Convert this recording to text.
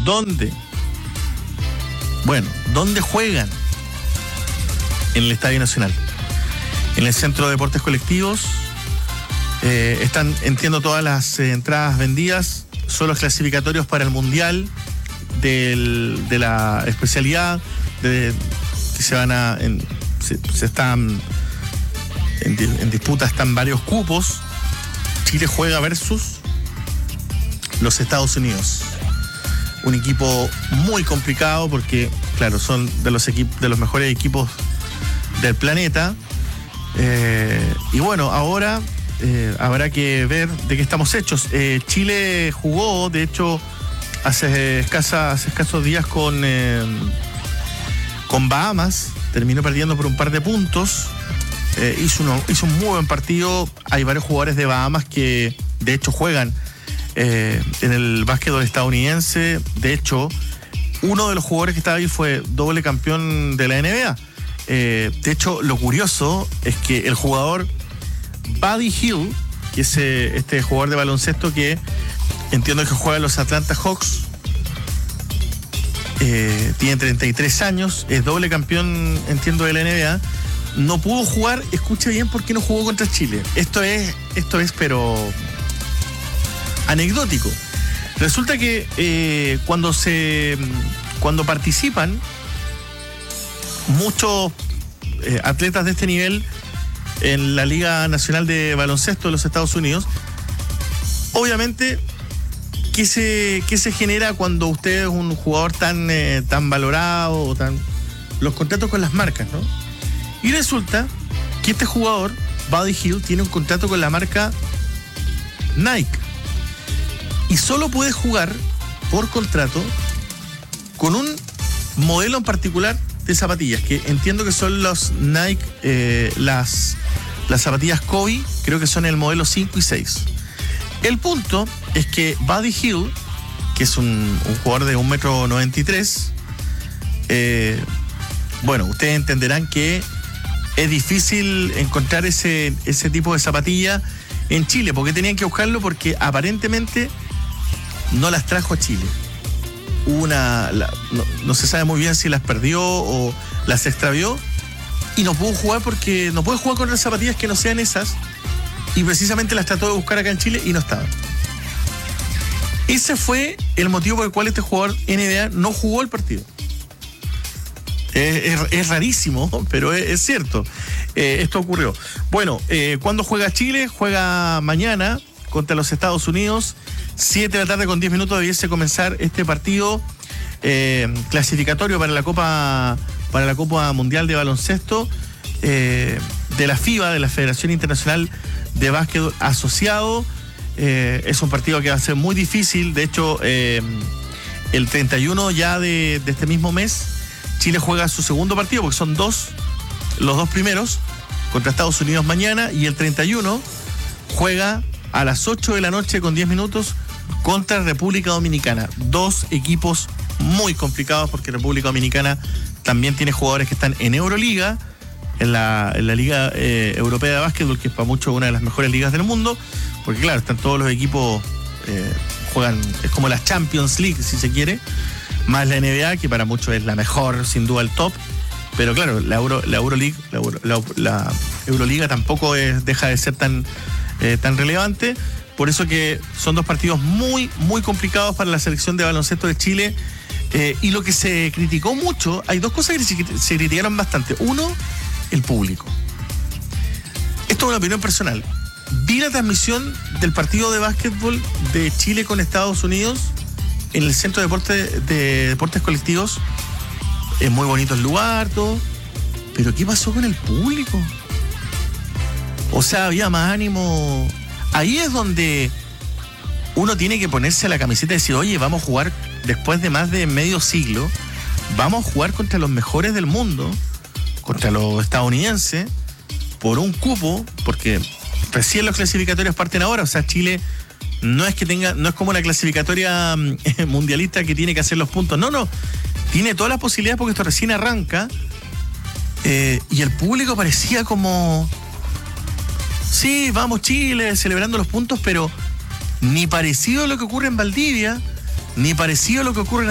¿Dónde? Bueno, ¿dónde juegan? En el Estadio Nacional. En el Centro de Deportes Colectivos. Están, entiendo, todas las entradas vendidas. Son los clasificatorios para el Mundial de la especialidad que se van a... se están en disputa, están varios cupos. Chile juega versus los Estados Unidos. Un equipo muy complicado porque, claro, son de los mejores equipos del planeta. Y bueno, ahora habrá que ver de qué estamos hechos. Chile jugó, de hecho, hace escasos días con Bahamas. Terminó perdiendo por un par de puntos. Hizo un muy buen partido. Hay varios jugadores de Bahamas que, de hecho, juegan en el básquetbol estadounidense. De hecho, uno de los jugadores que estaba ahí fue doble campeón de la NBA. De hecho, lo curioso es que el jugador Buddy Hield, que es este jugador de baloncesto que entiendo que juega en los Atlanta Hawks, tiene 33 años, es doble campeón, entiendo, de la NBA. No pudo jugar, escuche bien, por qué no jugó contra Chile. Esto es pero anecdótico. Resulta que cuando participan muchos atletas de este nivel en la Liga Nacional de Baloncesto de los Estados Unidos, obviamente, ¿qué se genera cuando usted es un jugador tan valorado o los contratos con las marcas, ¿no? Y resulta que este jugador, Buddy Hield, tiene un contrato con la marca Nike y solo puede jugar por contrato con un modelo en particular de zapatillas, que entiendo que son los Nike, las zapatillas Kobe, creo que son el modelo 5 y 6. El punto es que Buddy Hield, que es un jugador de 1,93 m, bueno, ustedes entenderán que es difícil encontrar ese tipo de zapatilla en Chile, porque tenían que buscarlo, porque aparentemente no las trajo a Chile. No se sabe muy bien si las perdió o las extravió, y no pudo jugar porque no puede jugar con otras zapatillas que no sean esas, y precisamente las trató de buscar acá en Chile y no estaban. Ese fue el motivo por el cual este jugador NBA no jugó el partido. Es rarísimo, pero es cierto. Esto ocurrió. Bueno, ¿cuándo juega Chile? Juega mañana contra los Estados Unidos. 7 de la tarde con 10 minutos debiese comenzar este partido clasificatorio para la Copa Mundial de Baloncesto de la FIBA, de la Federación Internacional de Básquetbol Asociado. Es un partido que va a ser muy difícil. De hecho, el 31 ya de este mismo mes, Chile juega su segundo partido, porque son los dos primeros, contra Estados Unidos mañana, y el 31 juega a las 8 de la noche con 10 minutos contra República Dominicana. Dos equipos muy complicados, porque República Dominicana también tiene jugadores que están en Euroliga, en la Liga Europea de Básquetbol, que es para muchos una de las mejores ligas del mundo, porque claro, están todos los equipos, juegan, es como la Champions League, si se quiere, más la NBA, que para muchos es la mejor, sin duda el top. Pero claro, la Euroliga tampoco deja de ser tan relevante. Por eso que son dos partidos muy, muy complicados para la selección de baloncesto de Chile. Y lo que se criticó mucho, hay dos cosas que se criticaron bastante. Uno, el público. Esto es una opinión personal. Vi la transmisión del partido de básquetbol de Chile con Estados Unidos en el Centro de Deportes Colectivos. Es muy bonito el lugar, todo. Pero ¿qué pasó con el público? O sea, había más ánimo. Ahí es donde uno tiene que ponerse la camiseta y decir, oye, vamos a jugar después de más de medio siglo, vamos a jugar contra los mejores del mundo, contra los estadounidenses, por un cupo, porque recién los clasificatorios parten ahora. O sea, Chile no es como la clasificatoria mundialista que tiene que hacer los puntos. No. Tiene todas las posibilidades porque esto recién arranca. Y el público parecía como... Sí, vamos Chile, celebrando los puntos, pero ni parecido a lo que ocurre en Valdivia, ni parecido a lo que ocurre en